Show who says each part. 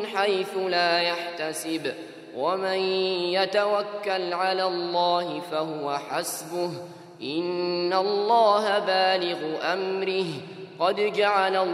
Speaker 1: حيث لا يحتسب ومن يتوكل على الله فهو حسبه إن الله بالغ أمره قد جعل